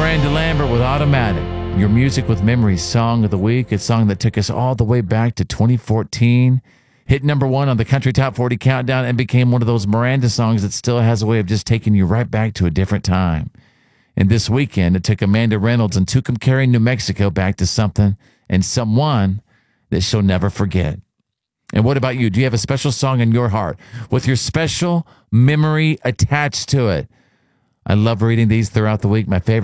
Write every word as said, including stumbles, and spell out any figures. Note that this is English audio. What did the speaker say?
Miranda Lambert with Automatic. Your Music with Memories Song of the Week. A song that took us all the way back to twenty fourteen. Hit number one on the Country Top forty Countdown and became one of those Miranda songs that still has a way of just taking you right back to a different time. And this weekend, it took Amanda Reynolds and Tucumcari, New Mexico back to something and someone that she'll never forget. And what about you? Do you have a special song in your heart with your special memory attached to it? I love reading these throughout the week. My favorite